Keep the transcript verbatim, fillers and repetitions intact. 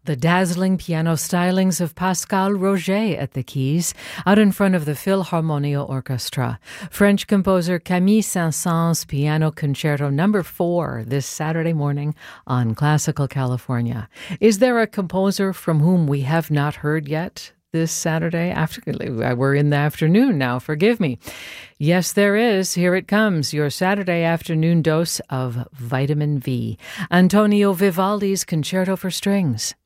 The dazzling piano stylings of Pascal Roger at the keys, out in front of the Philharmonia Orchestra. French composer Camille Saint-Saëns' Piano Concerto number four this Saturday morning on Classical California. Is there a composer from whom we have not heard yet this Saturday? After, we're in the afternoon now, forgive me. Yes, there is. Here it comes, your Saturday afternoon dose of vitamin V. Antonio Vivaldi's Concerto for Strings.